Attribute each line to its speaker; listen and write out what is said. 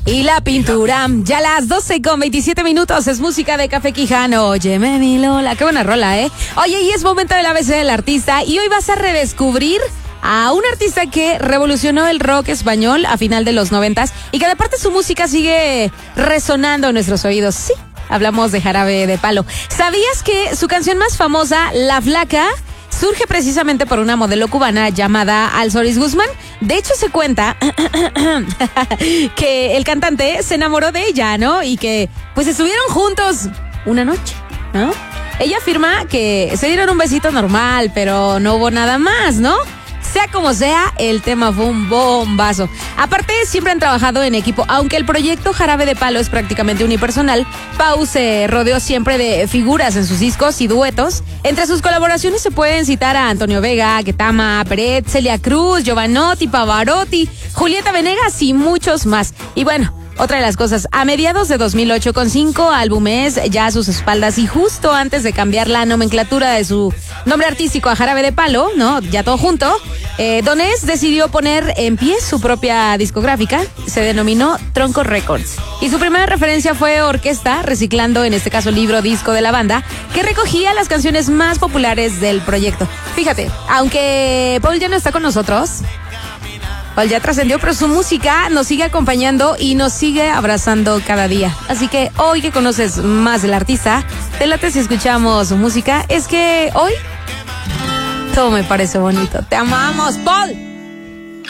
Speaker 1: Y la pintura, ya a las 12:27 es música de Café Quijano. Óyeme, mi Lola, qué buena rola, ¿eh? Oye, y es momento del ABC del artista, y hoy vas a redescubrir a un artista que revolucionó el rock español a final de los 90s y que aparte su música sigue resonando en nuestros oídos. Sí, hablamos de Jarabe de Palo. ¿Sabías que su canción más famosa, La Flaca, surge precisamente por una modelo cubana llamada Alsoris Guzmán? De hecho, se cuenta que el cantante se enamoró de ella, ¿no? Y que pues estuvieron juntos una noche, ¿no? Ella afirma que se dieron un besito normal, pero no hubo nada más, ¿no? Sea como sea, el tema fue un bombazo. Aparte, siempre han trabajado en equipo. Aunque el proyecto Jarabe de Palo es prácticamente unipersonal, Pau se rodeó siempre de figuras en sus discos y duetos. Entre sus colaboraciones se pueden citar a Antonio Vega, Ketama, Peret, Celia Cruz, Giovanotti, Pavarotti, Julieta Venegas y muchos más. Y bueno, otra de las cosas, a mediados de 2008, con 5 álbumes ya a sus espaldas y justo antes de cambiar la nomenclatura de su nombre artístico a Jarabe de Palo, ¿no? Ya todo junto, Donés decidió poner en pie su propia discográfica, se denominó Tronco Records. Y su primera referencia fue orquesta, reciclando en este caso el libro disco de la banda, que recogía las canciones más populares del proyecto. Fíjate, aunque Paul ya no está con nosotros, Paul ya trascendió, pero su música nos sigue acompañando y nos sigue abrazando cada día. Así que hoy que conoces más del artista, te late si escuchamos su música. Es que hoy todo me parece bonito. Te amamos, Paul.